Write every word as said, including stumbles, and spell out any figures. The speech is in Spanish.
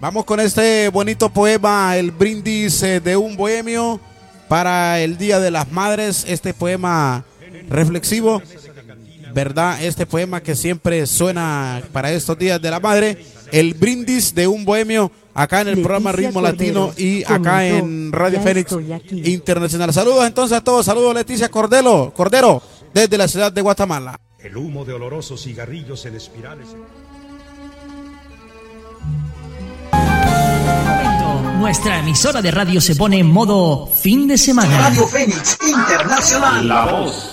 Vamos con este bonito poema, El brindis de un bohemio para el Día de las Madres. Este poema reflexivo, ¿verdad? Este poema que siempre suena para estos días de la madre. El brindis de un bohemio, acá en el Leticia programa Ritmo Cordero, Latino y acá en Radio Fénix Internacional. Saludos entonces a todos. Saludos Leticia Cordero, Cordero desde la ciudad de Guatemala. El humo de olorosos cigarrillos en espirales. Nuestra emisora de radio se pone en modo fin de semana. Radio Fénix Internacional. La voz